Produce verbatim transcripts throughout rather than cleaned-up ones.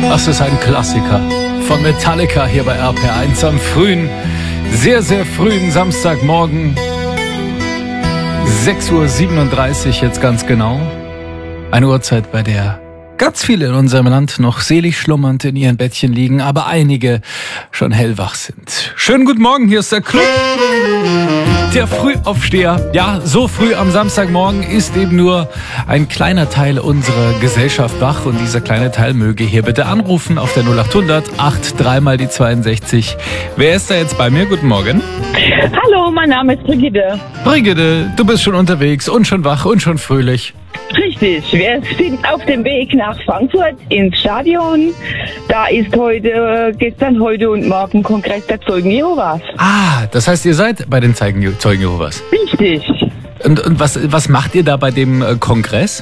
Das ist ein Klassiker von Metallica hier bei R P R eins am frühen, sehr, sehr frühen Samstagmorgen. sechs Uhr siebenunddreißig jetzt ganz genau. Eine Uhrzeit, bei der ganz viele in unserem Land noch selig schlummernd in ihren Bettchen liegen, aber einige schon hellwach sind. Schönen guten Morgen, hier ist der Club. Der Frühaufsteher. Ja, so früh am Samstagmorgen ist eben nur ein kleiner Teil unserer Gesellschaft wach. Und dieser kleine Teil möge hier bitte anrufen auf der null acht hundert acht drei mal die zweiundsechzig. Wer ist da jetzt bei mir? Guten Morgen. Hallo, mein Name ist Brigitte. Brigitte, du bist schon unterwegs und schon wach und schon fröhlich. Richtig, wir sind auf dem Weg nach Frankfurt ins Stadion. Da ist heute, gestern, heute und morgen Kongress der Zeugen Jehovas. Ah, das heißt, ihr seid bei den Zeugen, Zeugen Jehovas. Richtig. Und, und was, was macht ihr da bei dem äh, Kongress?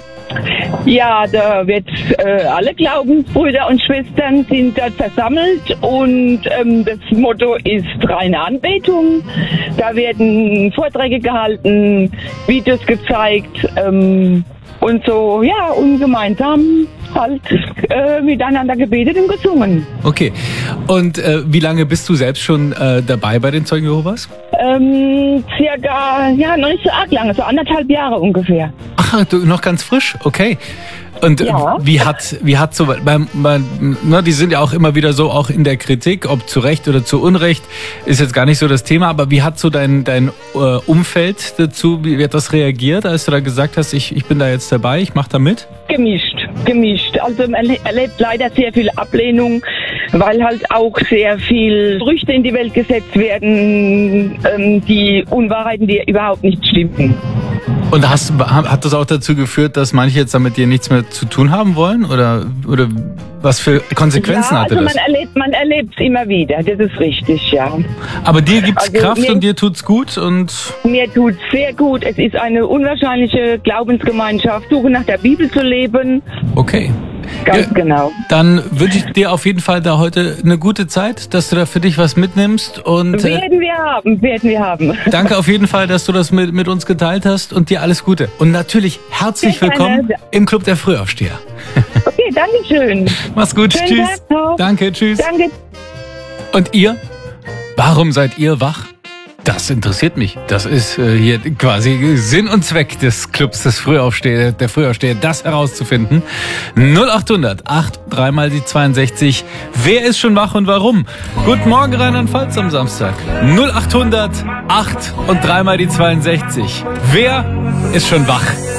Ja, da wird äh, alle Glaubensbrüder und Schwestern sind dort versammelt und ähm, das Motto ist reine Anbetung. Da werden Vorträge gehalten, Videos gezeigt ähm, und so, ja, und gemeinsam halt äh, miteinander gebetet und gesungen. Okay. Und äh, wie lange bist du selbst schon äh, dabei bei den Zeugen Jehovas? Ähm, circa, ja, noch nicht so arg lange, so anderthalb Jahre ungefähr. Ach, du noch ganz frisch? Okay. Und Ja. äh, wie hat wie hat so beim, beim ne, die sind ja auch immer wieder so auch in der Kritik, ob zu Recht oder zu Unrecht, ist jetzt gar nicht so das Thema, aber wie hat so dein dein äh, Umfeld dazu, wie hat das reagiert, als du da gesagt hast, ich ich bin da jetzt dabei, ich mache da mit? Gemischt, gemischt. Also man erlebt leider sehr viel Ablehnung, weil halt auch sehr viel Gerüchte in die Welt gesetzt werden, ähm, die Unwahrheiten, die überhaupt nicht stimmen. Und hast, hat das auch dazu geführt, dass manche jetzt damit dir nichts mehr zu tun haben wollen? Oder, oder was für Konsequenzen ja, hatte also das? man erlebt, man erlebt es immer wieder, das ist richtig, ja. Aber dir gibt's Also Kraft mir- und dir tut's gut und Mir tut sehr gut. Es ist eine unwahrscheinliche Glaubensgemeinschaft, Suche nach der Bibel zu leben. okay. Ganz Ja, genau. Dann wünsche ich dir auf jeden Fall da heute eine gute Zeit, dass du da für dich was mitnimmst und äh, Werden wir haben, werden wir haben. danke auf jeden Fall, dass du das mit, mit uns geteilt hast und dir alles Gute. Und natürlich herzlich Sehr gerne. willkommen im Club der Frühaufsteher. Okay, danke schön. Mach's gut, Schönen tschüss. Tag noch. Danke, tschüss. Danke. Und ihr? Warum seid ihr wach? Das interessiert mich. Das ist äh, hier quasi Sinn und Zweck des Clubs des Frühaufsteher, der Frühaufsteher, das herauszufinden. null acht hundert acht drei mal die zweiundsechzig. Wer ist schon wach und warum? Guten Morgen, Rheinland-Pfalz am Samstag. null acht hundert acht und drei mal die zweiundsechzig. Wer ist schon wach?